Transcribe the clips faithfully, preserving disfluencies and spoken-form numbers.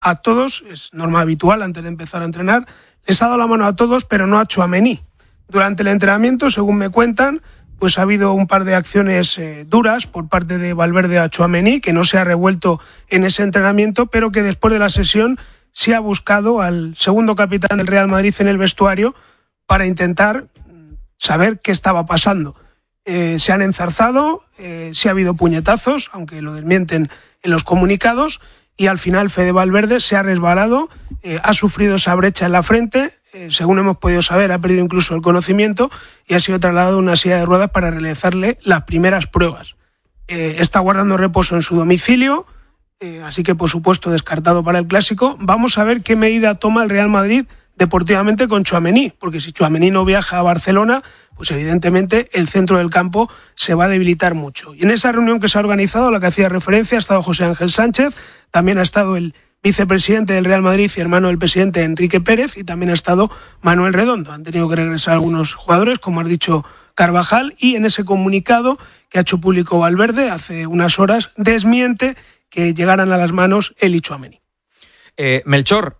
a todos, es norma habitual antes de empezar a entrenar, les ha dado la mano a todos, pero no a Tchouaméni. Durante el entrenamiento, según me cuentan, pues ha habido un par de acciones eh, duras por parte de Valverde a Tchouaméni, que no se ha revuelto en ese entrenamiento, pero que después de la sesión sí ha buscado al segundo capitán del Real Madrid en el vestuario para intentar saber qué estaba pasando. Eh, se han enzarzado, eh, sí ha habido puñetazos, aunque lo desmienten en los comunicados, y al final Fede Valverde se ha resbalado, eh, ha sufrido esa brecha en la frente, eh, según hemos podido saber, ha perdido incluso el conocimiento y ha sido trasladado a una silla de ruedas para realizarle las primeras pruebas. Eh, está guardando reposo en su domicilio, eh, así que por supuesto descartado para el Clásico. Vamos a ver qué medida toma el Real Madrid deportivamente con Tchouaméni, porque si Tchouaméni no viaja a Barcelona, pues evidentemente el centro del campo se va a debilitar mucho. Y en esa reunión que se ha organizado, a la que hacía referencia, ha estado José Ángel Sánchez, también ha estado el vicepresidente del Real Madrid y hermano del presidente Enrique Pérez, y también ha estado Manuel Redondo. Han tenido que regresar algunos jugadores, como has dicho Carvajal, y en ese comunicado que ha hecho público Valverde hace unas horas, desmiente que llegaran a las manos él y Tchouaméni. Eh, Melchor,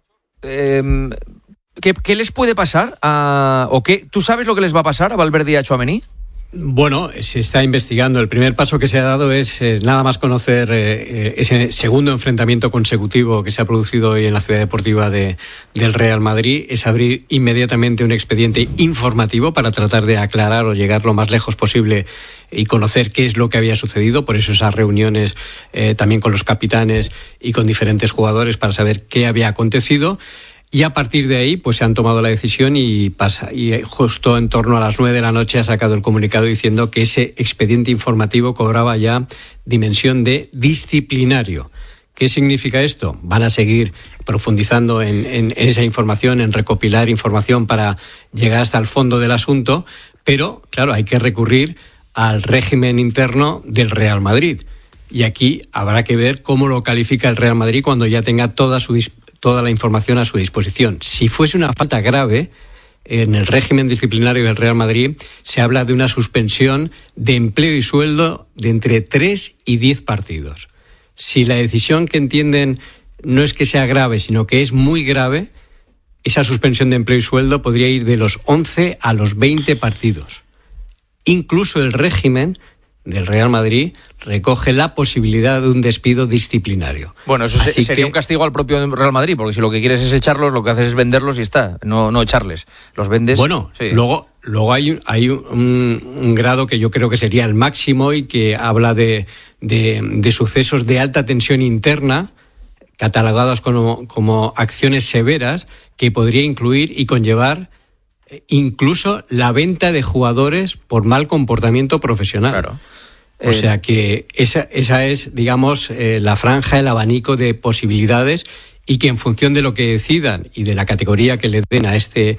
eh, ¿qué, ¿qué les puede pasar? A, o qué, ¿Tú sabes lo que les va a pasar a Valverde y a Tchouaméni? Bueno, se está investigando. El primer paso que se ha dado es eh, nada más conocer eh, ese segundo enfrentamiento consecutivo que se ha producido hoy en la ciudad deportiva de, del Real Madrid, es abrir inmediatamente un expediente informativo para tratar de aclarar o llegar lo más lejos posible y conocer qué es lo que había sucedido. Por eso esas reuniones eh, también con los capitanes y con diferentes jugadores para saber qué había acontecido. Y a partir de ahí, pues se han tomado la decisión y pasa y justo en torno a las nueve de la noche ha sacado el comunicado diciendo que ese expediente informativo cobraba ya dimensión de disciplinario. ¿Qué significa esto? Van a seguir profundizando en, en, en esa información, en recopilar información para llegar hasta el fondo del asunto, pero claro, hay que recurrir al régimen interno del Real Madrid. Y aquí habrá que ver cómo lo califica el Real Madrid cuando ya tenga toda su disposición. toda la información a su disposición. Si fuese una falta grave, en el régimen disciplinario del Real Madrid se habla de una suspensión de empleo y sueldo de entre tres y diez partidos. Si la decisión que entienden no es que sea grave, sino que es muy grave, esa suspensión de empleo y sueldo podría ir de los once a los veinte partidos. Incluso el régimen del Real Madrid recoge la posibilidad de un despido disciplinario. Bueno, eso Así sería que... un castigo al propio Real Madrid, porque si lo que quieres es echarlos, lo que haces es venderlos y está, no, no echarles. Los vendes... Bueno, sí. luego, luego hay, hay un, un grado que yo creo que sería el máximo y que habla de, de, de sucesos de alta tensión interna, catalogados como, como acciones severas, que podría incluir y conllevar incluso la venta de jugadores por mal comportamiento profesional. Claro. O eh, sea que esa, esa es, digamos, eh, la franja, el abanico de posibilidades, y que en función de lo que decidan y de la categoría que le den a este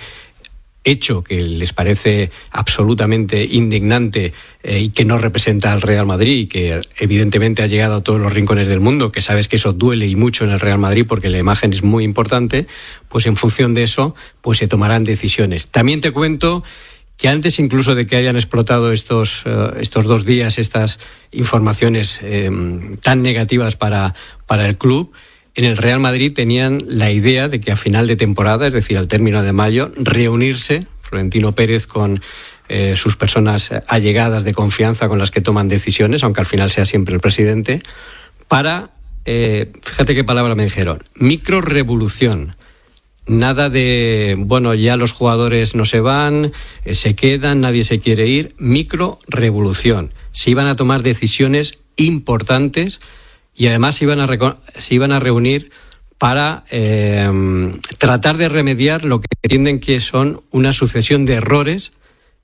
hecho que les parece absolutamente indignante eh, y que no representa al Real Madrid y que evidentemente ha llegado a todos los rincones del mundo, que sabes que eso duele y mucho en el Real Madrid porque la imagen es muy importante, pues en función de eso pues se tomarán decisiones. También te cuento que antes incluso de que hayan explotado estos, uh, estos dos días estas informaciones eh, tan negativas para, para el club, en el Real Madrid tenían la idea de que a final de temporada, es decir, al término de mayo, reunirse Florentino Pérez con eh, sus personas allegadas de confianza con las que toman decisiones, aunque al final sea siempre el presidente, para, eh, fíjate qué palabra me dijeron, microrevolución. Nada de, bueno, ya los jugadores no se van, eh, se quedan, nadie se quiere ir. Microrevolución. Se iban a tomar decisiones importantes y además se iban a, reco- se iban a reunir para eh, tratar de remediar lo que entienden que son una sucesión de errores,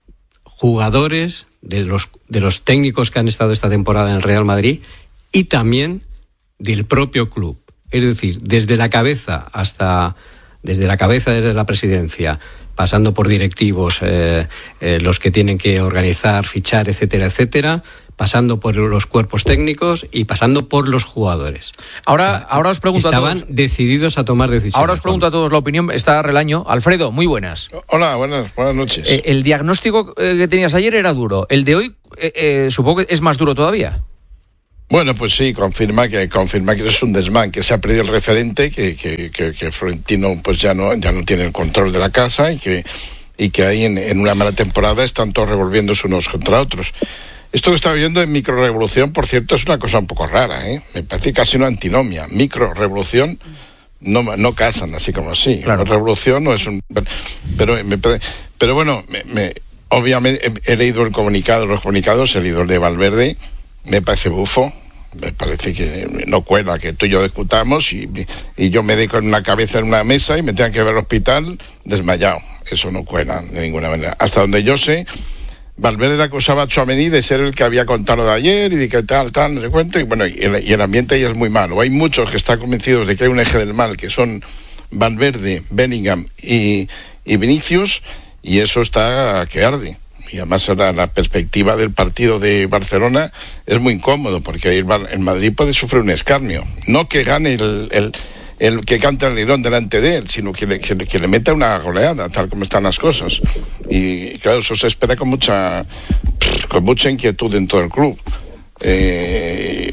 jugadores, de los, de los técnicos que han estado esta temporada en el Real Madrid y también del propio club. Es decir, desde la cabeza hasta... desde la cabeza, desde la presidencia, pasando por directivos, eh, eh, los que tienen que organizar, fichar, etcétera, etcétera, pasando por los cuerpos técnicos y pasando por los jugadores. Ahora, o sea, ahora os pregunto estaban a todos, decididos a tomar decisiones. Ahora os pregunto a todos la opinión. Está Relaño. Alfredo, muy buenas. Hola, buenas, buenas noches. Eh, el diagnóstico eh, que tenías ayer era duro. El de hoy, eh, eh, supongo que es más duro todavía. Bueno, pues sí, confirma que confirma que es un desmán, que se ha perdido el referente, que, que, que, que Florentino pues ya no ya no tiene el control de la casa y que y que ahí en, en una mala temporada están todos revolviéndose unos contra otros. Esto que está viviendo en microrevolución, por cierto, es una cosa un poco rara, ¿eh? Me parece casi una antinomia. Microrevolución no no casan así como así. Claro. La revolución no es un pero me pero bueno, me, me obviamente he, he leído el comunicado, los comunicados, he leído el de Valverde. Me parece bufo, me parece que no cuela que tú y yo discutamos y, y yo me dé con una cabeza en una mesa y me tengan que ver al hospital desmayado. Eso no cuela de ninguna manera. Hasta donde yo sé, Valverde acusaba a Tchouaméni de ser el que había contado de ayer y de que tal, tal, no se cuenta. Y bueno, y el, y el ambiente ahí es muy malo. Hay muchos que están convencidos de que hay un eje del mal, que son Valverde, Bellingham y, y Vinicius, y eso está que arde. Y además la, la perspectiva del partido de Barcelona es muy incómodo, porque el, el Madrid puede sufrir un escarnio. No que gane el, el, el que canta el lirón delante de él, sino que le, que, que le meta una goleada, tal como están las cosas. Y claro, eso se espera con mucha con mucha inquietud en todo el club. Eh,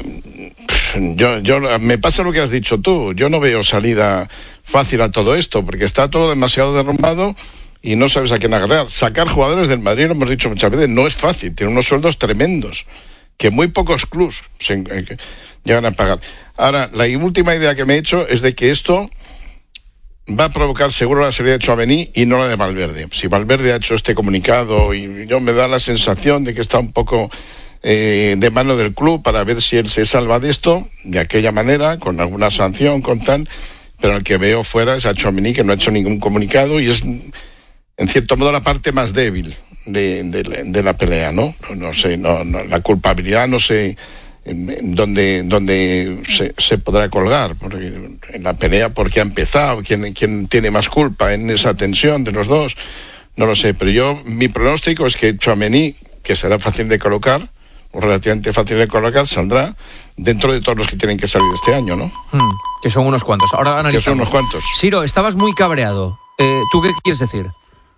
yo, yo me pasa lo que has dicho tú. Yo no veo salida fácil a todo esto, porque está todo demasiado derrumbado y no sabes a quién agarrar. Sacar jugadores del Madrid, lo hemos dicho muchas veces, no es fácil. Tiene unos sueldos tremendos, que muy pocos clubs se, eh, llegan a pagar. Ahora, la última idea que me he hecho es de que esto va a provocar seguro la salida de Tchouaméni y no la de Valverde. Si Valverde ha hecho este comunicado, y yo me da la sensación de que está un poco eh, de mano del club para ver si él se salva de esto, de aquella manera, con alguna sanción, con tal, pero el que veo fuera es a Tchouaméni, que no ha hecho ningún comunicado y es, en cierto modo, la parte más débil de, de, de la pelea, ¿no? No, no sé, no, no, la culpabilidad no sé dónde, dónde se, se podrá colgar porque en la pelea, porque ha empezado, quién, quién tiene más culpa en esa tensión de los dos, no lo sé, pero yo, mi pronóstico es que Tchouaméni, que será fácil de colocar, o relativamente fácil de colocar, saldrá dentro de todos los que tienen que salir este año, ¿no? Hmm, que son unos cuantos. Ahora analizamos. Que son unos cuantos. Ciro, estabas muy cabreado. Eh, ¿Tú qué quieres decir?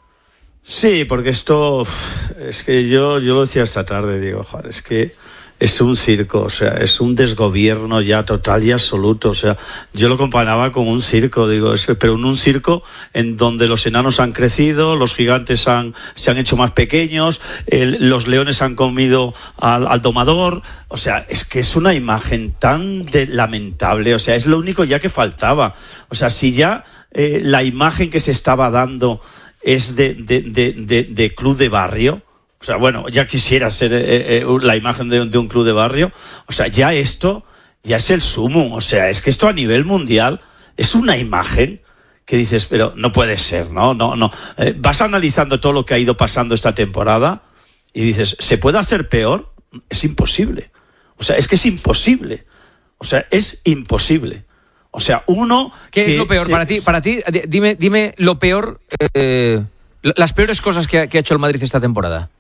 Sí, porque esto, es que yo, yo lo decía esta tarde, digo, joder, es que es un circo, o sea, es un desgobierno ya total y absoluto, o sea, yo lo comparaba con un circo, digo, es, pero en un circo en donde los enanos han crecido, los gigantes han, se han hecho más pequeños, el, los leones han comido al, al domador, o sea, es que es una imagen tan de, lamentable, o sea, es lo único ya que faltaba, o sea, si ya eh, la imagen que se estaba dando es de, de, de, de, de club de barrio. O sea, bueno, ya quisiera ser eh, eh, la imagen de, de un club de barrio. O sea, ya esto, ya es el sumo. O sea, es que esto a nivel mundial es una imagen que dices, pero no puede ser, ¿no? no, no. Eh, vas analizando todo lo que ha ido pasando esta temporada y dices, ¿se puede hacer peor? Es imposible. O sea, es que es imposible. O sea, es imposible. O sea, uno... ¿Qué que es lo peor se, para ti? Para ti, dime, dime lo peor, eh, las peores cosas que ha, que ha hecho el Madrid esta temporada.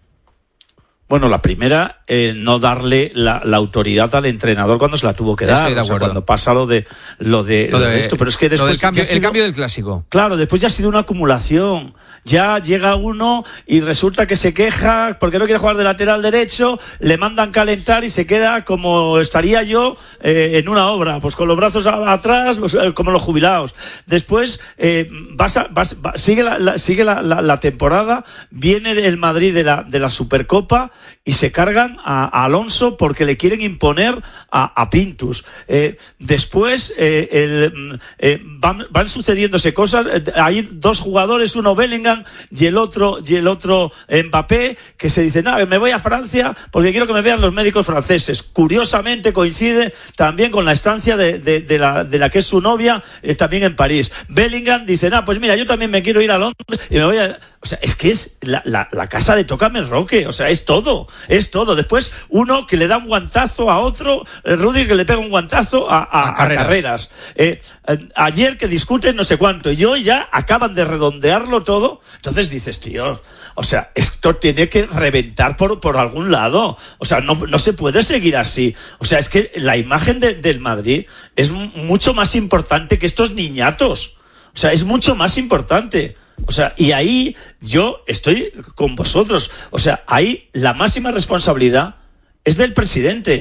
Bueno, la primera, eh, no darle la, la autoridad al entrenador cuando se la tuvo que dar. Estoy de acuerdo. O sea, cuando pasa lo de lo de, lo de, lo de esto, pero es que después del cambio, sido, el cambio del clásico. Claro, después ya ha sido una acumulación. Ya llega uno y resulta que se queja porque no quiere jugar de lateral derecho, le mandan calentar y se queda como estaría yo eh, en una obra, pues con los brazos a, atrás, pues, eh, como los jubilados. Después eh, vas a, vas, va, sigue, la, la, sigue la, la, la temporada, viene el Madrid de la, de la Supercopa y se cargan a, a Alonso porque le quieren imponer a, a Pintus. Eh, después eh, el, eh, van, van sucediéndose cosas. Hay dos jugadores, uno Bellingham y el otro y el otro Mbappé, que se dice, no, me voy a Francia porque quiero que me vean los médicos franceses. Curiosamente coincide también con la estancia de, de, de, la, de la que es su novia, eh, también en París. Bellingham dice, no, pues mira, yo también me quiero ir a Londres y me voy a... O sea, es que es la, la, la casa de Tócame Roque, o sea, es todo, es todo. Después uno que le da un guantazo a otro, eh, Rudy que le pega un guantazo a, a, a carreras. A carreras. Eh, eh, ayer que discuten no sé cuánto y hoy ya acaban de redondearlo todo. Entonces dices, tío, o sea, esto tiene que reventar por, por algún lado. O sea, no, no se puede seguir así. O sea, es que la imagen de, del Madrid es m- mucho más importante que estos niñatos. O sea, es mucho más importante. O sea, y ahí yo estoy con vosotros. O sea, ahí la máxima responsabilidad es del presidente.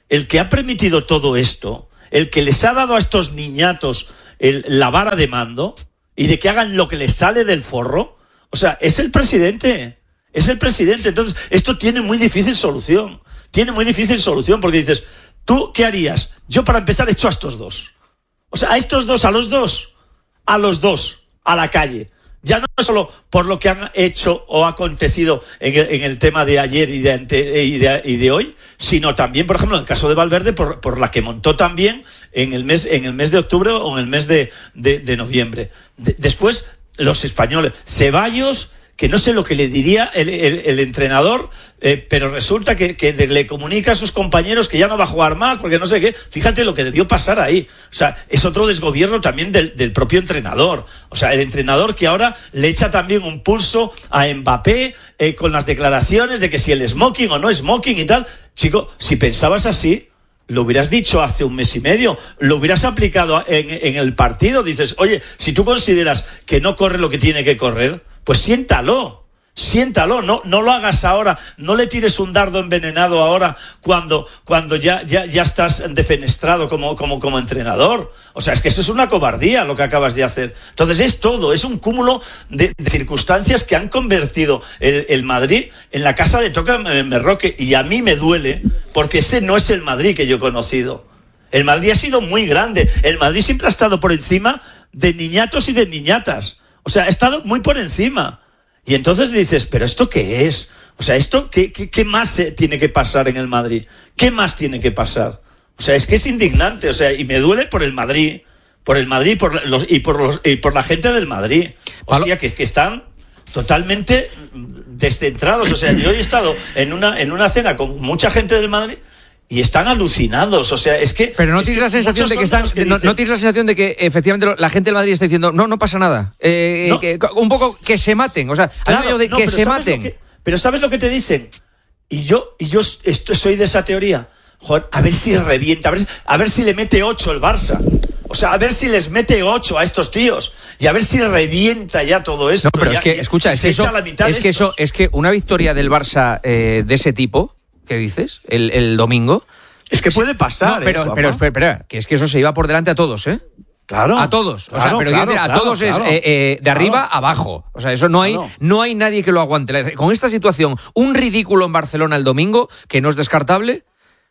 el que ha permitido todo esto, el que les ha dado a estos niñatos el, la vara de mando y de que hagan lo que les sale del forro, o sea, es el presidente, es el presidente. Entonces, esto tiene muy difícil solución, tiene muy difícil solución, porque dices, ¿tú qué harías? Yo, para empezar, echo a estos dos. O sea, a estos dos, a los dos, a los dos, a la calle. Ya no solo por lo que han hecho o acontecido en el, en el tema de ayer y de, ante, y, de, y de hoy, sino también, por ejemplo, en el caso de Valverde, por, por la que montó también en el mes, en el mes de octubre o en el mes de, de, de noviembre. De, después, los españoles. Ceballos, que no sé lo que le diría el, el, el entrenador, eh, pero resulta que, que le comunica a sus compañeros que ya no va a jugar más, porque no sé qué. Fíjate lo que debió pasar ahí. O sea, es otro desgobierno también del, del propio entrenador. O sea, el entrenador que ahora le echa también un pulso a Mbappé eh, con las declaraciones de que si el smoking o no smoking y tal. Chico, si pensabas así, lo hubieras dicho hace un mes y medio, lo hubieras aplicado en, en el partido. Dices, oye, si tú consideras que no corre lo que tiene que correr, pues siéntalo, siéntalo, no, no lo hagas ahora, no le tires un dardo envenenado ahora cuando, cuando ya, ya, ya estás defenestrado como, como, como entrenador. O sea, es que eso es una cobardía lo que acabas de hacer. Entonces es todo, es un cúmulo de, de circunstancias que han convertido el, el Madrid en la casa de Toca Merroque, y a mí me duele porque ese no es el Madrid que yo he conocido. El Madrid ha sido muy grande, el Madrid siempre ha estado por encima de niñatos y de niñatas. O sea, ha estado muy por encima. Y entonces dices, ¿pero esto qué es? O sea, ¿esto qué, qué, qué más se tiene que pasar en el Madrid? ¿Qué más tiene que pasar? O sea, es que es indignante. O sea, y me duele por el Madrid, por el Madrid por los, y, por los, y por la gente del Madrid. Hostia, que, que están totalmente descentrados. O sea, yo he estado en una, en una cena con mucha gente del Madrid y están alucinados, o sea, es que... Pero no es tienes que la sensación de que están... que no, dicen, no tienes la sensación de que efectivamente la gente del Madrid está diciendo, no, no pasa nada. Eh, no, que, un poco que se maten, o sea, claro, algo de no, que se maten. Que, pero ¿sabes lo que te dicen? Y yo, y yo esto, soy de esa teoría. Joder, a ver si revienta, a ver, a ver si le mete ocho el Barça. O sea, a ver si les mete ocho a estos tíos. Y a ver si revienta ya todo esto. No, pero ya, es que, ya, escucha, es que, eso, es, que eso, es que una victoria del Barça eh, de ese tipo, ¿qué dices? El, el domingo... Es que puede pasar, no, pero, ¿eh, pero espera, espera, que es que eso se iba por delante a todos, ¿eh? Claro. A todos. O claro, sea, pero claro, decir, a claro, todos claro, es eh, eh, de claro. arriba a abajo. O sea, eso no hay, claro. no hay nadie que lo aguante. Con esta situación, un ridículo en Barcelona el domingo, que no es descartable,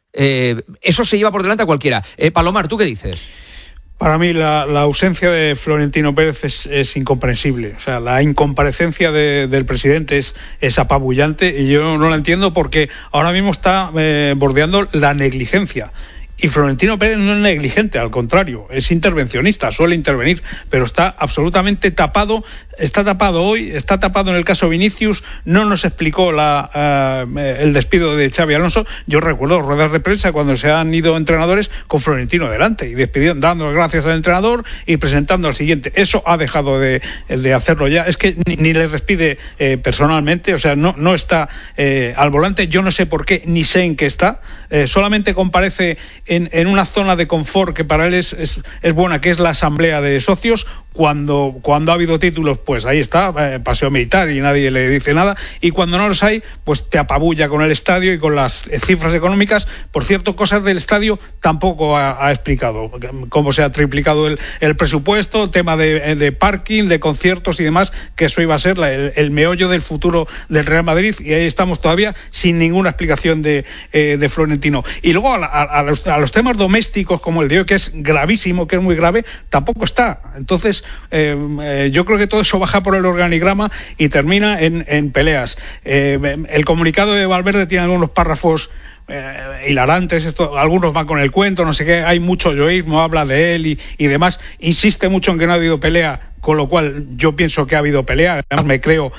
eh, eso se iba por delante a cualquiera. Eh, Palomar, ¿tú qué dices? Para mí la, la ausencia de Florentino Pérez es, es incomprensible. O sea, la incomparecencia de, del presidente es, es apabullante y yo no la entiendo porque ahora mismo está eh, bordeando la negligencia. Y Florentino Pérez no es negligente, al contrario, es intervencionista, suele intervenir, pero está absolutamente tapado, está tapado hoy, está tapado en el caso Vinicius, no nos explicó la, uh, el despido de Xabi Alonso. Yo recuerdo ruedas de prensa cuando se han ido entrenadores con Florentino delante y despidiendo, dando gracias al entrenador y presentando al siguiente. Eso ha dejado de, de hacerlo ya, es que ni, ni les despide eh, personalmente, o sea, no, no está eh, al volante, yo no sé por qué, ni sé en qué está, eh, solamente comparece En, en una zona de confort que para él es, es, es buena, que es la asamblea de socios. Cuando, cuando ha habido títulos, pues ahí está, eh, paseo militar y nadie le dice nada, y cuando no los hay, pues te apabulla con el estadio y con las eh, cifras económicas. Por cierto, cosas del estadio tampoco ha, ha explicado, cómo se ha triplicado el, el presupuesto, tema de, de parking, de conciertos y demás, que eso iba a ser la, el, el meollo del futuro del Real Madrid, y ahí estamos todavía sin ninguna explicación de, eh, de Florentino. Y luego a, a, a, los, a los temas domésticos como el de hoy, que es gravísimo, que es muy grave, tampoco está. Entonces, Eh, eh, yo creo que todo eso baja por el organigrama y termina en, en peleas. Eh, el comunicado de Valverde tiene algunos párrafos eh, hilarantes, esto, algunos van con el cuento, no sé qué, hay mucho yoísmo, habla de él y, y demás, insiste mucho en que no ha habido pelea, con lo cual yo pienso que ha habido pelea. Además me creo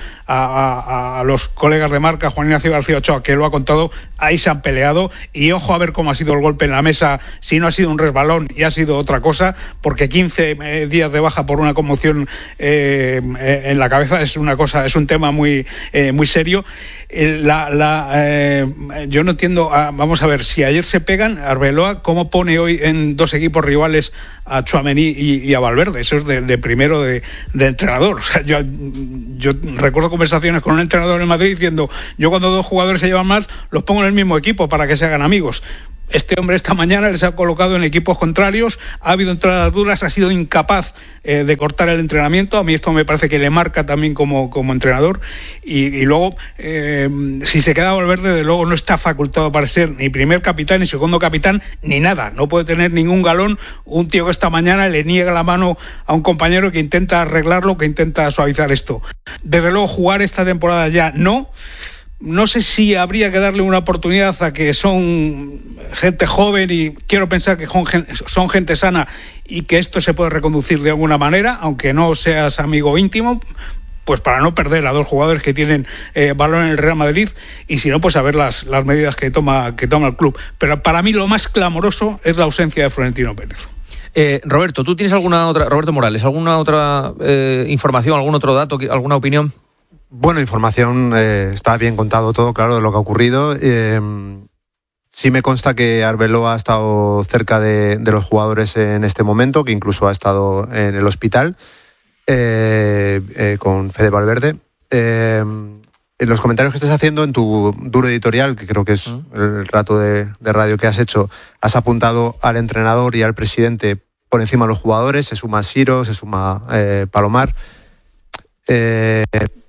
a, a, a los colegas de Marca, Juan Ignacio García Ochoa, que lo ha contado, ahí se han peleado, y ojo a ver cómo ha sido el golpe en la mesa, si no ha sido un resbalón y ha sido otra cosa, porque quince eh, días de baja por una conmoción eh, eh, en la cabeza es una cosa, es un tema muy, eh, muy serio. Eh, la, la, eh, yo no entiendo, ah, vamos a ver, si ayer se pegan, Arbeloa, ¿cómo pone hoy en dos equipos rivales a Tchouaméni y, y a Valverde? Eso es de, de primero de, de entrenador. O sea, yo, yo recuerdo conversaciones con un entrenador en Madrid diciendo, yo cuando dos jugadores se llevan más, los pongo en el mismo equipo para que se hagan amigos. Este hombre esta mañana les ha colocado en equipos contrarios, ha habido entradas duras, ha sido incapaz eh, de cortar el entrenamiento. A mí esto me parece que le marca también como, como entrenador. Y, y luego, eh, si se queda Valverde, de luego no está facultado para ser ni primer capitán, ni segundo capitán, ni nada. No puede tener ningún galón un tío que esta mañana le niega la mano a un compañero que intenta arreglarlo, que intenta suavizar esto. Desde luego, jugar esta temporada ya no. No sé si habría que darle una oportunidad a que son gente joven y quiero pensar que son gente sana y que esto se puede reconducir de alguna manera, aunque no seas amigo íntimo, pues para no perder a dos jugadores que tienen eh, valor en el Real Madrid y si no, pues a ver las, las medidas que toma, que toma el club. Pero para mí lo más clamoroso es la ausencia de Florentino Pérez. Eh, Roberto, ¿tú tienes alguna otra, Roberto Morales, alguna otra eh, información, algún otro dato, alguna opinión? Bueno, información, eh, está bien contado todo, claro, de lo que ha ocurrido. Eh, sí me consta que Arbeloa ha estado cerca de, de los jugadores en este momento, que incluso ha estado en el hospital eh, eh, con Fede Valverde. Eh, en los comentarios que estás haciendo en tu duro editorial, que creo que es el rato de, de radio que has hecho, has apuntado al entrenador y al presidente por encima de los jugadores, se suma Siro, se suma eh, Palomar. Eh,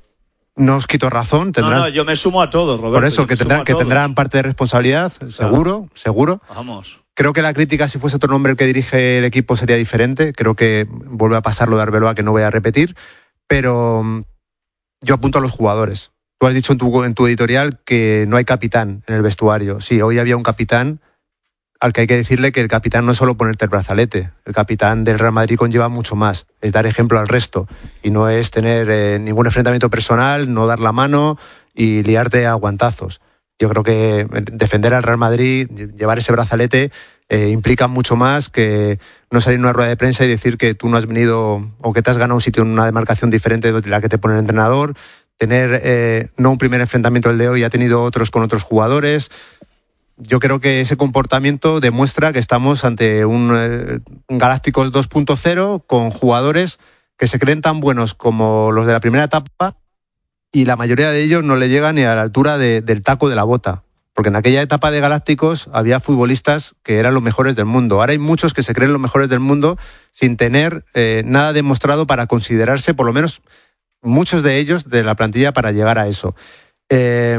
No os quito razón. Tendrán, no, no, yo me sumo a todos, Roberto. Por eso, que, tendrán, que tendrán parte de responsabilidad, seguro, claro. seguro. Vamos. Creo que la crítica, si fuese otro nombre el que dirige el equipo, sería diferente. Creo que vuelve a pasar lo de Arbeloa, que no voy a repetir. Pero yo apunto a los jugadores. Tú has dicho en tu, en tu editorial que no hay capitán en el vestuario. Sí, hoy había un capitán al que hay que decirle que el capitán no es solo ponerte el brazalete. El capitán del Real Madrid conlleva mucho más. Es dar ejemplo al resto. Y no es tener eh, ningún enfrentamiento personal, no dar la mano y liarte a guantazos. Yo creo que defender al Real Madrid, llevar ese brazalete, eh, implica mucho más que no salir en una rueda de prensa y decir que tú no has venido o que te has ganado un sitio en una demarcación diferente de la que te pone el entrenador. Tener eh, no un primer enfrentamiento el de hoy, ha tenido otros con otros jugadores. Yo creo que ese comportamiento demuestra que estamos ante un, eh, un Galácticos dos punto cero con jugadores que se creen tan buenos como los de la primera etapa y la mayoría de ellos no le llegan ni a la altura de, del taco de la bota. Porque en aquella etapa de Galácticos había futbolistas que eran los mejores del mundo. Ahora hay muchos que se creen los mejores del mundo sin tener eh, nada demostrado para considerarse, por lo menos muchos de ellos, de la plantilla para llegar a eso. Eh,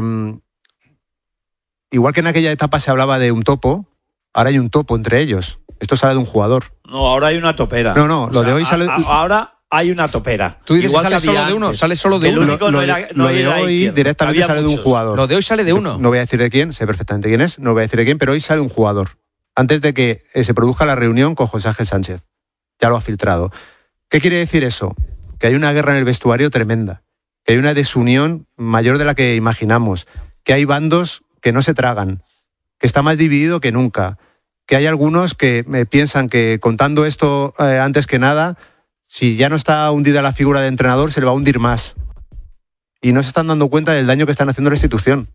Igual que en aquella etapa se hablaba de un topo, ahora hay un topo entre ellos. Esto sale de un jugador. No, ahora hay una topera. No, no, lo o sea, de hoy sale... A, a, ahora hay una topera. Tú dices que sale solo antes. de uno, sale solo de uno. Lo, lo, de, no lo de hoy izquierda. directamente Había sale muchos. de un jugador. Lo de hoy sale de uno. No voy a decir de quién, sé perfectamente quién es, no voy a decir de quién, pero hoy sale un jugador. Antes de que se produzca la reunión con José Ángel Sánchez. Ya lo ha filtrado. ¿Qué quiere decir eso? Que hay una guerra en el vestuario tremenda. Que hay una desunión mayor de la que imaginamos. Que hay bandos que no se tragan. Que está más dividido que nunca, que hay algunos que me piensan que contando esto eh, antes que nada, si ya no está hundida la figura de entrenador, se le va a hundir más. Y no se están dando cuenta del daño que están haciendo a la institución.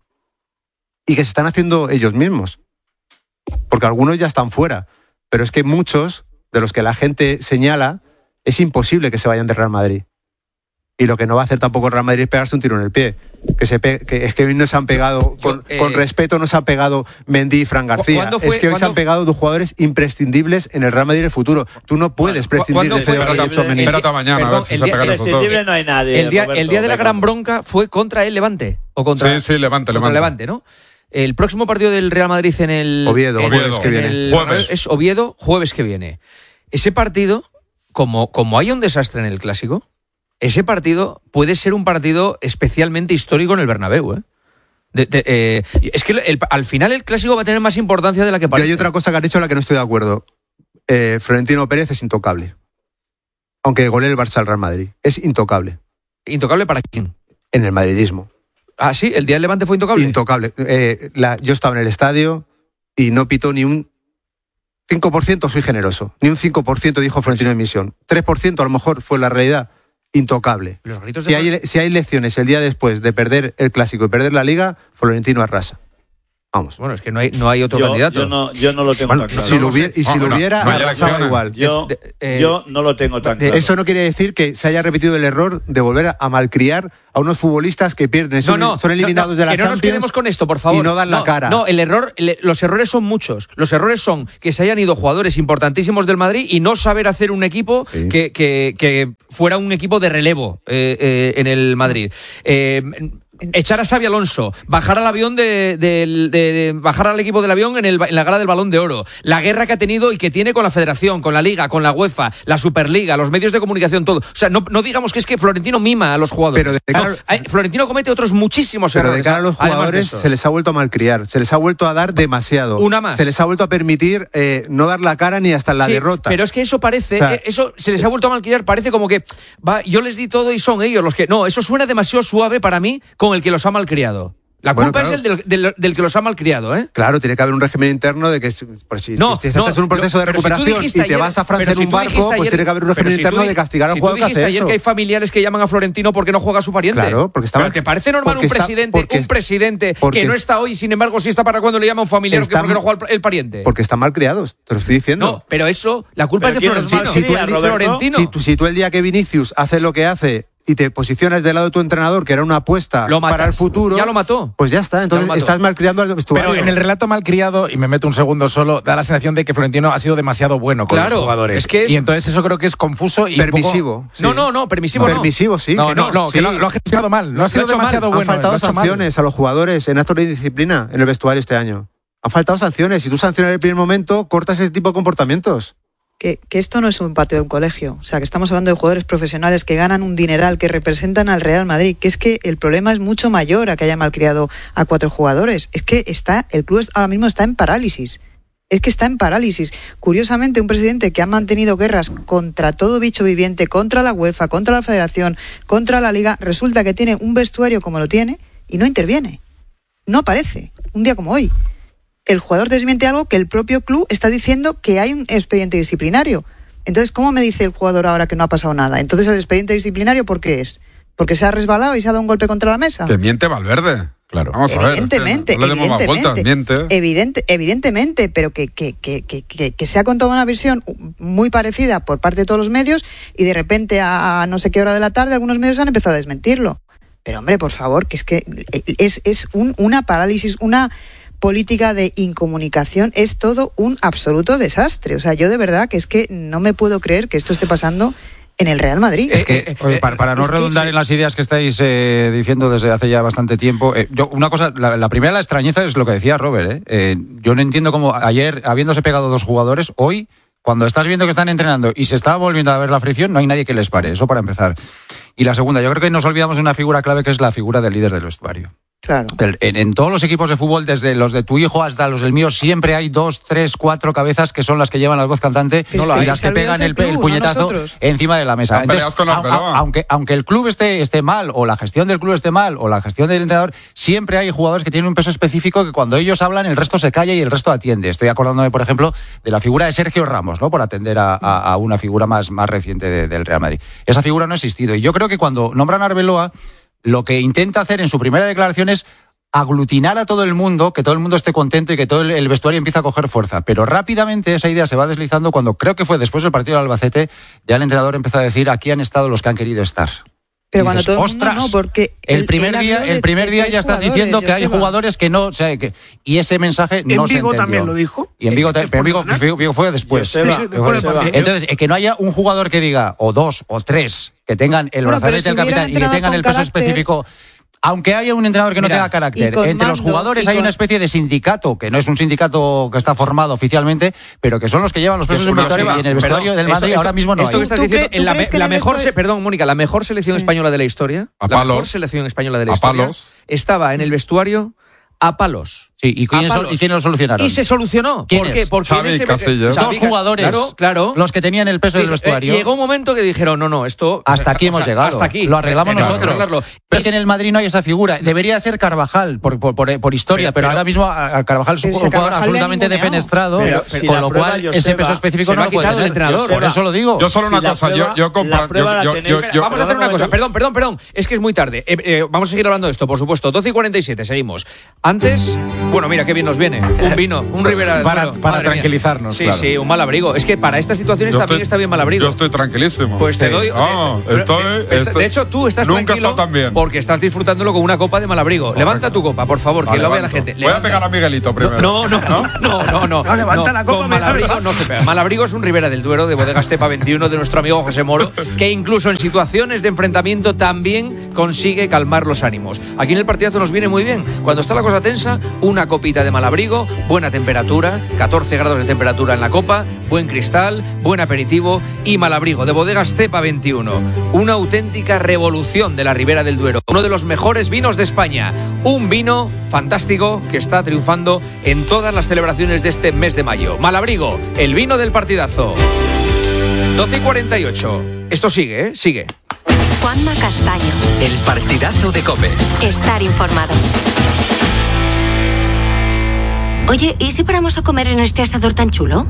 Y que se están haciendo ellos mismos. Porque algunos ya están fuera. Pero es que muchos de los que la gente señala, es imposible que se vayan de Real Madrid. Y lo que no va a hacer tampoco el Real Madrid es pegarse un tiro en el pie. Que, se pe- que es que hoy no se han pegado, con, eh, con respeto, no se han pegado Mendy y Fran García. Fue, es que hoy ¿cuándo? se han pegado dos jugadores imprescindibles en el Real Madrid en el futuro. Tú no puedes prescindir de Fede Valverde. Espérate mañana, a ver si se pegan los dos. No hay nadie, el día, Roberto, el día de la venga. gran bronca fue contra el Levante. O contra, sí, sí, Levante, contra Levante. Levante, ¿no? El próximo partido del Real Madrid en el... Oviedo, en jueves el, que viene. El, jueves. Es Oviedo, jueves que viene. Ese partido, como, como hay un desastre en el Clásico, ese partido puede ser un partido especialmente histórico en el Bernabéu, ¿eh? De, de, eh, es que el, al final el Clásico va a tener más importancia de la que parece. Y hay otra cosa que has dicho en la que no estoy de acuerdo. Eh, Florentino Pérez es intocable. Aunque golee el Barça al Real Madrid. Es intocable. ¿Intocable para quién? En el madridismo. Ah, sí, el día del Levante fue intocable. Intocable. Eh, la, yo estaba en el estadio y no pitó ni un cinco por ciento, soy generoso. Ni un cinco por ciento dijo Florentino en misión. tres por ciento a lo mejor fue la realidad. Intocable. Los gritos de si, hay, si hay lecciones el día después de perder el Clásico y perder la Liga, Florentino arrasa. Vamos. Bueno, es que no hay, no hay otro yo, candidato. Yo no, yo no lo tengo bueno, tan claro. si lo hubiera, y si no, lo no, hubiera, no, no pasaba igual. Yo, De, eh, yo no lo tengo tan claro. Eso no quiere decir que se haya repetido el error de volver a malcriar a unos futbolistas que pierden, son, no, no, son eliminados no, no, de la que no Champions. nos quedemos con esto, por favor. Y no dan no, la cara. No, el error, el, los errores son muchos. Los errores son que se hayan ido jugadores importantísimos del Madrid y no saber hacer un equipo sí. que, que, que fuera un equipo de relevo eh, eh, en el Madrid. Eh, Echar a Xabi Alonso, bajar al avión de, de, de, de bajar al equipo del avión en, el, en la gala del Balón de Oro, la guerra que ha tenido y que tiene con la Federación, con la Liga, con la UEFA, la Superliga, los medios de comunicación, todo. O sea, no, no digamos que es que Florentino mima a los jugadores. Pero de cara, no, Florentino comete otros muchísimos pero errores. Pero de cara a los jugadores se les ha vuelto a malcriar, se les ha vuelto a dar demasiado. Una más. Se les ha vuelto a permitir eh, no dar la cara ni hasta la sí, derrota. Pero es que eso parece, o sea, eso se les ha vuelto a malcriar, parece como que va, yo les di todo y son ellos los que. No, eso suena demasiado suave para mí con el que los ha malcriado. La bueno, culpa claro. es el del, del, del que los ha malcriado, ¿eh? Claro, tiene que haber un régimen interno de que pues, si, no, si, si estás no, en un proceso lo, de recuperación si y te ayer, vas a Francia en si un barco, ayer, pues tiene que haber un régimen si interno di, de castigar al si jugador que hace ayer eso. Que hay familiares que llaman a Florentino porque no juega a su pariente. Claro, porque está Pero ¿te parece normal un está, presidente, un presidente que no está hoy, sin embargo, sí está para cuando le llama a un familiar está, porque no juega el, el pariente? Porque están mal criados, te lo estoy diciendo. No, pero eso, la culpa pero es de Florentino. Si, si, tú el, Florentino. Si, tú, si tú el día que Vinicius hace lo que hace y te posicionas del lado de tu entrenador, que era una apuesta lo para el futuro, ya lo mató. Pues ya está, entonces estás malcriando al vestuario. Pero en el relato malcriado, y me meto un segundo solo, da la sensación de que Florentino ha sido demasiado bueno con claro, los jugadores. Es que es... Y entonces eso creo que es confuso y permisivo. Un poco... Sí. No, no, no, permisivo no. no. Permisivo, sí. No, que no, no, no, que sí. lo, lo ha gestionado mal. No ha sido demasiado mal. bueno. Han faltado lo sanciones mal. a los jugadores en actos de disciplina en el vestuario este año. Han faltado sanciones. Si tú sancionas en el primer momento, cortas ese tipo de comportamientos. Que, que esto no es un patio de un colegio, o sea, que estamos hablando de jugadores profesionales que ganan un dineral, que representan al Real Madrid, que es que el problema es mucho mayor a que haya malcriado a cuatro jugadores, es que está el club ahora mismo está en parálisis, es que está en parálisis. Curiosamente, un presidente que ha mantenido guerras contra todo bicho viviente, contra la UEFA, contra la Federación, contra la Liga, resulta que tiene un vestuario como lo tiene y no interviene, no aparece, un día como hoy. El jugador desmiente algo que el propio club está diciendo que hay un expediente disciplinario. Entonces, ¿cómo me dice el jugador ahora que no ha pasado nada? Entonces, ¿el expediente disciplinario por qué es? ¿Porque se ha resbalado y se ha dado un golpe contra la mesa? Que miente Valverde. Claro. Vamos a ver. Evidentemente, No le demos más vueltas, miente. Evidente, evidentemente, pero que, que, que, que, que, que se ha contado una versión muy parecida por parte de todos los medios y de repente a, a no sé qué hora de la tarde algunos medios han empezado a desmentirlo. Pero hombre, por favor, que es que es, es un, una parálisis, una política de incomunicación, es todo un absoluto desastre. O sea, yo de verdad que es que no me puedo creer que esto esté pasando en el Real Madrid. Es que, oye, para, para no es redundar que... en las ideas que estáis eh, diciendo desde hace ya bastante tiempo, eh, yo una cosa, la, la primera, la extrañeza es lo que decía Robert. Eh. Eh, yo no entiendo cómo ayer, habiéndose pegado dos jugadores, hoy, cuando estás viendo que están entrenando y se está volviendo a ver la fricción, no hay nadie que les pare. Eso para empezar. Y la segunda, yo creo que nos olvidamos de una figura clave que es la figura del líder del vestuario. Claro. En, en todos los equipos de fútbol, desde los de tu hijo hasta los del mío, siempre hay dos, tres, cuatro cabezas que son las que llevan la voz cantante no y las que pegan el, club, el puñetazo no encima de la mesa. Entonces, a, a, aunque, aunque el club esté, esté mal, o la gestión del club esté mal, o la gestión del entrenador, siempre hay jugadores que tienen un peso específico que cuando ellos hablan, el resto se calla y el resto atiende. Estoy acordándome, por ejemplo, de la figura de Sergio Ramos, ¿no? Por atender a, a, a una figura más, más reciente de, del Real Madrid. Esa figura no ha existido. Y yo creo que cuando nombran a Arbeloa, lo que intenta hacer en su primera declaración es aglutinar a todo el mundo, que todo el mundo esté contento y que todo el, el vestuario empiece a coger fuerza. Pero rápidamente esa idea se va deslizando cuando creo que fue después del partido del Albacete, ya el entrenador empezó a decir aquí han estado los que han querido estar. Pero dices, cuando todo el mundo no, porque el primer el día, el primer día ya estás diciendo que hay jugadores que no, o sea, que, y ese mensaje no se entendió. ¿En Vigo también lo dijo? Y en Vigo, pero en Vigo, Vigo, Vigo fue después. Sí, sí, entonces, que no haya un jugador que diga, o dos, o tres, que tengan el bueno, brazalete si del capitán y que tengan el peso carácter... específico. Aunque haya un entrenador que no Mira, tenga carácter, entre mando, los jugadores hay con... una especie de sindicato, que no es un sindicato que está formado oficialmente, pero que son los que llevan los pesos del vestuario, y en el vestuario perdón, del Madrid esto, ahora mismo no esto hay. Esto que estás diciendo, en la, la mejor, vestuario... perdón, Mónica, la mejor selección sí. española de la historia, a la palos, mejor selección española de la a historia, palos. estaba en el vestuario a palos. Sí, ¿y quiénes, sol, ¿y quiénes lo solucionaron? Y se solucionó. ¿Por qué? Porque Xavi, en ese Casillas. Dos jugadores, claro, claro, los que tenían el peso del vestuario. Llegó un momento que dijeron, no, no, esto... Hasta aquí hemos o sea, llegado. Hasta aquí. Lo arreglamos Tenemos nosotros. Arreglarlo. Pero es que en el Madrid no hay esa figura. Debería ser Carvajal, por, por, por, por historia, pero, pero, pero ahora mismo a Carvajal es un jugador Carvajal absolutamente defenestrado, pero, pero, con lo cual Joseba, ese peso específico no lo puede tener. Entrenador. Por eso lo digo. Yo solo una cosa, yo, yo compro... Vamos a hacer una cosa, perdón, perdón, perdón. Es que es muy tarde. Vamos a seguir hablando de esto, por supuesto. doce y cuarenta y siete, seguimos. Antes... Bueno, mira, qué bien nos viene. Un vino, un Ribera del Para, Duero. para Madre tranquilizarnos. Sí, claro. sí, un mal abrigo. Es que para estas situaciones yo también estoy, está bien mal abrigo. Yo estoy tranquilísimo. Pues te sí. doy. Oh, eh, estoy, eh, estoy, de hecho, tú estás nunca tranquilo he estado tan bien. porque estás disfrutándolo con una copa de mal abrigo. Correcto. Levanta tu copa, por favor, vale, que lo vea la gente. Voy Levanta. a pegar a Miguelito primero. No, no, no, no, no. No, no levanta la copa. Con mal abrigo no se pega. Mal abrigo es un Ribera del Duero de Bodega Estepa veintiuno de nuestro amigo José Moro, que incluso en situaciones de enfrentamiento también consigue calmar los ánimos. Aquí en el partidazo nos viene muy bien. Cuando está la cosa tensa, una copita de mal abrigo, buena temperatura, catorce grados de temperatura en la copa, buen cristal, buen aperitivo y mal abrigo de Bodega Estepa veintiuno. Una auténtica revolución de la Ribera del Duero. Uno de los mejores vinos de España. Un vino fantástico que está triunfando en todas las celebraciones de este mes de mayo. Malabrigo, el vino del partidazo. doce y cuarenta y ocho. Esto sigue, ¿eh? Sigue. Juanma Castaño. El partidazo de COPE. Estar informado. Oye, ¿y si paramos a comer en este asador tan chulo?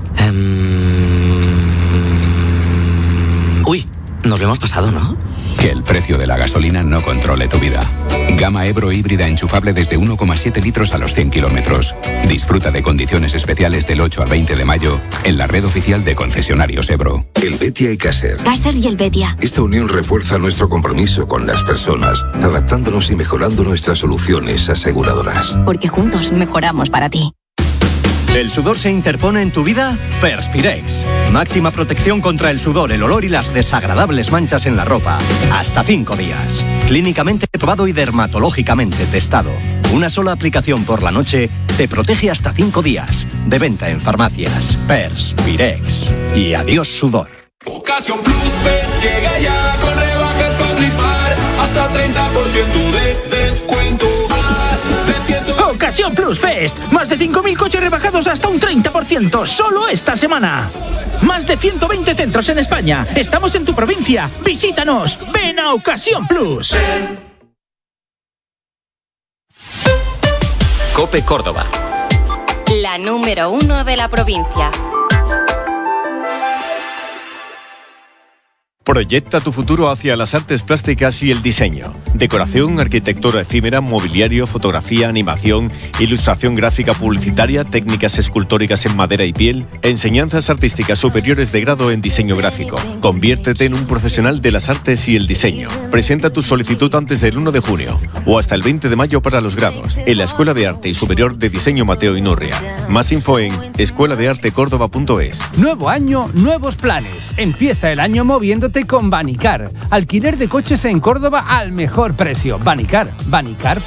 Um... Uy, nos lo hemos pasado, ¿no? Que el precio de la gasolina no controle tu vida. Gama Ebro híbrida enchufable desde uno coma siete litros a los cien kilómetros. Disfruta de condiciones especiales del ocho al veinte de mayo en la red oficial de concesionarios Ebro. El Betia y Caser. Caser y el Betia. Esta unión refuerza nuestro compromiso con las personas, adaptándonos y mejorando nuestras soluciones aseguradoras. Porque juntos mejoramos para ti. ¿El sudor se interpone en tu vida? Perspirex. Máxima protección contra el sudor, el olor y las desagradables manchas en la ropa. Hasta cinco días. Clínicamente probado y dermatológicamente testado. Una sola aplicación por la noche te protege hasta cinco días. De venta en farmacias. Perspirex. Y adiós sudor. Ocasión Plus Fest llega ya con rebajas para flipar. Hasta treinta por ciento de descuento. Ocasión Plus Fest. Más de cinco mil coches rebajados hasta un treinta por ciento. Solo esta semana. Más de ciento veinte centros en España. Estamos en tu provincia. Visítanos. Ven a Ocasión Plus. COPE Córdoba. La número uno de la provincia. Proyecta tu futuro hacia las artes plásticas y el diseño. Decoración, arquitectura efímera, mobiliario, fotografía, animación, ilustración gráfica publicitaria, técnicas escultóricas en madera y piel, enseñanzas artísticas superiores de grado en diseño gráfico. Conviértete en un profesional de las artes y el diseño. Presenta tu solicitud antes del uno de junio o hasta el veinte de mayo para los grados en la Escuela de Arte y Superior de Diseño Mateo Inurria. Más info en escuela de arte córdoba punto es. Nuevo año, nuevos planes. Empieza el año moviéndote con Banicar. Alquiler de coches en Córdoba al mejor precio. Banicar, banicar